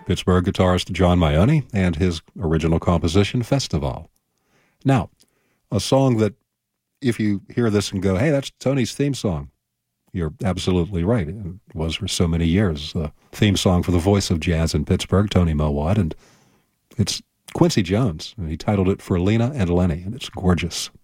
Pittsburgh guitarist John Maione and his original composition, Festival. Now, a song that, if you hear this and go, hey, that's Tony's theme song, you're absolutely right. It was for so many years the theme song for the voice of jazz in Pittsburgh, Tony Mowat, and it's Quincy Jones. And he titled it For Lena and Lenny, and it's gorgeous.